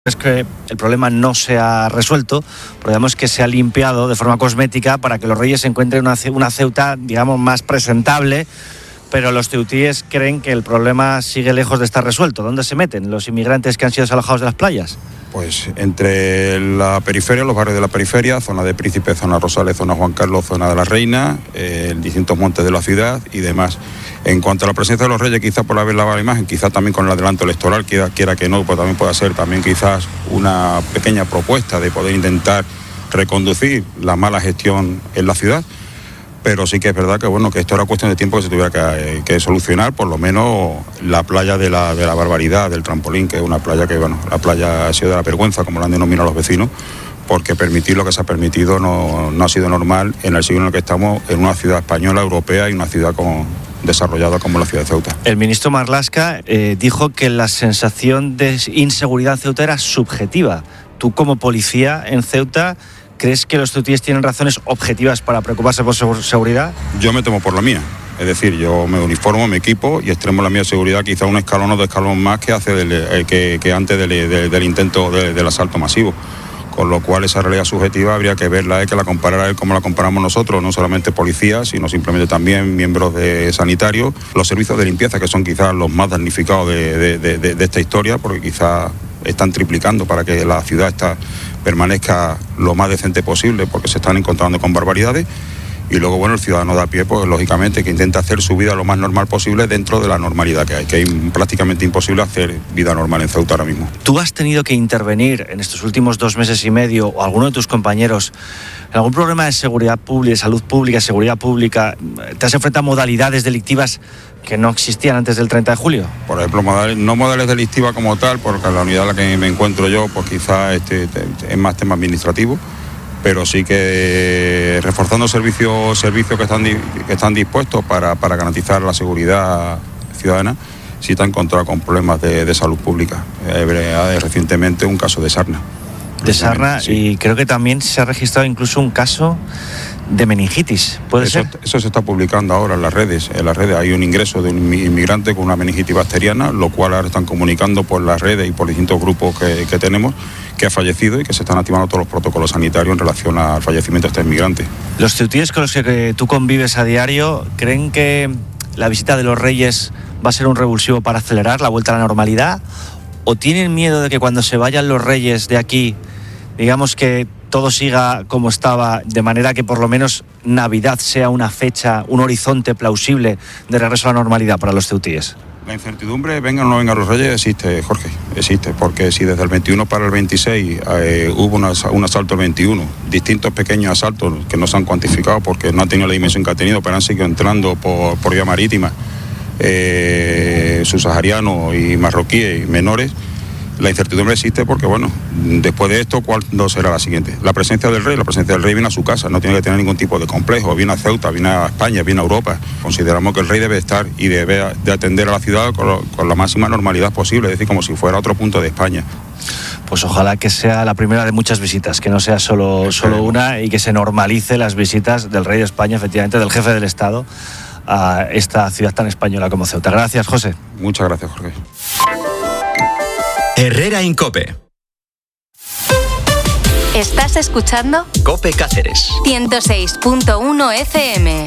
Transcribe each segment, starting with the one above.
Es que el problema no se ha resuelto, pero digamos que se ha limpiado de forma cosmética para que los Reyes encuentren una Ceuta, digamos, más presentable, pero los ceutíes creen que el problema sigue lejos de estar resuelto. ¿Dónde se meten los inmigrantes que han sido desalojados de las playas? Pues entre la periferia, los barrios de la periferia, zona de Príncipe, zona Rosales, zona Juan Carlos, zona de la Reina, distintos montes de la ciudad y demás. En cuanto a la presencia de los Reyes, quizás por haber lavado la imagen, quizás también con el adelanto electoral, quiera que no, pues también pueda ser también quizás una pequeña propuesta de poder intentar reconducir la mala gestión en la ciudad. Pero sí que es verdad que bueno, que esto era cuestión de tiempo que se tuviera que solucionar, por lo menos la playa de la Barbaridad, del Trampolín, que es una playa que, bueno, la playa ha sido de la vergüenza, como la han denominado los vecinos, porque permitir lo que se ha permitido no ha sido normal en el siglo en el que estamos, en una ciudad española, europea y una ciudad desarrollada como la ciudad de Ceuta. El ministro Marlaska dijo que la sensación de inseguridad en Ceuta era subjetiva. Tú, como policía en Ceuta, ¿crees que los ceutíes tienen razones objetivas para preocuparse por su seguridad? Yo me temo por la mía. Es decir, yo me uniformo, me equipo y extremo la mía seguridad quizá un escalón o dos escalones más que antes del intento del asalto masivo. Con lo cual esa realidad subjetiva habría que verla, que la comparara él como la comparamos nosotros, no solamente policías, sino simplemente también miembros de sanitarios, los servicios de limpieza, que son quizás los más damnificados de esta historia, porque quizás están triplicando para que la ciudad permanezca lo más decente posible, porque se están encontrando con barbaridades. Y luego, bueno, el ciudadano de a pie, pues lógicamente, que intenta hacer su vida lo más normal posible dentro de la normalidad que hay, que es prácticamente imposible hacer vida normal en Ceuta ahora mismo. ¿Tú has tenido que intervenir en estos últimos 2 meses y medio, o alguno de tus compañeros, en algún problema de seguridad pública, de salud pública, seguridad pública? ¿Te has enfrentado a modalidades delictivas que no existían antes del 30 de julio? Por ejemplo, no modalidades delictivas como tal, porque la unidad en la que me encuentro yo, pues quizás es más tema administrativo, pero sí que reforzando servicios que están dispuestos para garantizar la seguridad ciudadana, sí está encontrado con problemas de salud pública. Recientemente un caso de sarna. De sarna, sí. Y creo que también se ha registrado incluso un caso de meningitis, ¿puede ser? Eso se está publicando ahora en las redes. En las redes hay un ingreso de un inmigrante con una meningitis bacteriana, lo cual ahora están comunicando por las redes y por distintos grupos que tenemos, que ha fallecido y que se están activando todos los protocolos sanitarios en relación al fallecimiento de este inmigrante. ¿Los ceutíes con los que tú convives a diario creen que la visita de los Reyes va a ser un revulsivo para acelerar la vuelta a la normalidad? ¿O tienen miedo de que cuando se vayan los Reyes de aquí, digamos que todo siga como estaba, de manera que por lo menos Navidad sea una fecha, un horizonte plausible de regreso a la normalidad para los ceutíes? La incertidumbre, vengan o no vengan los Reyes, existe, Jorge, existe, porque si desde el 21 para el 26 hubo un asalto el 21, distintos pequeños asaltos que no se han cuantificado porque no han tenido la dimensión que ha tenido, pero han seguido entrando por vía marítima, subsaharianos y marroquíes y menores. La incertidumbre existe porque, bueno, después de esto, ¿cuál no será la siguiente? La presencia del rey viene a su casa, no tiene que tener ningún tipo de complejo, viene a Ceuta, viene a España, viene a Europa. Consideramos que el rey debe estar y debe de atender a la ciudad con la máxima normalidad posible, es decir, como si fuera otro punto de España. Pues ojalá que sea la primera de muchas visitas, que no sea solo una, y que se normalice las visitas del rey de España, efectivamente, del jefe del Estado, a esta ciudad tan española como Ceuta. Gracias, José. Muchas gracias, Jorge. Herrera en COPE. ¿Estás escuchando? COPE Cáceres 106.1 FM.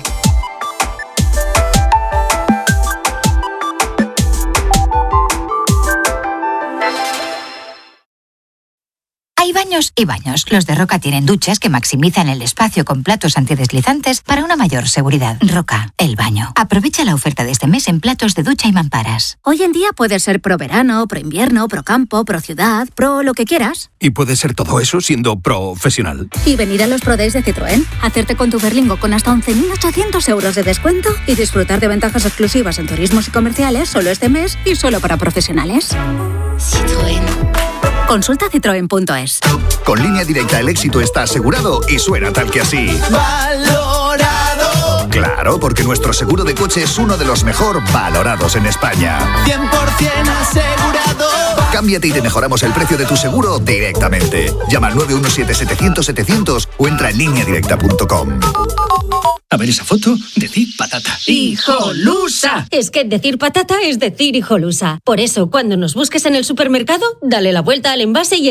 Hay baños y baños. Los de Roca tienen duchas que maximizan el espacio con platos antideslizantes para una mayor seguridad. Roca, el baño. Aprovecha la oferta de este mes en platos de ducha y mamparas. Hoy en día puede ser pro verano, pro invierno, pro campo, pro ciudad, pro lo que quieras. Y puede ser todo eso siendo profesional. Y venir a los Pro Days de Citroën, hacerte con tu Berlingo con hasta 11.800 euros de descuento y disfrutar de ventajas exclusivas en turismos y comerciales solo este mes y solo para profesionales. Citroën. Consulta citroen.es. Con Línea Directa el éxito está asegurado y suena tal que así. ¡Valorado! Claro, porque nuestro seguro de coche es uno de los mejor valorados en España. 100% asegurado. Cámbiate y te mejoramos el precio de tu seguro directamente. Llama al 917-700-700 o entra en lineadirecta.com. A ver esa foto, decir patata. ¡Hijolusa! Es que decir patata es decir hijolusa. Por eso, cuando nos busques en el supermercado, dale la vuelta al envase y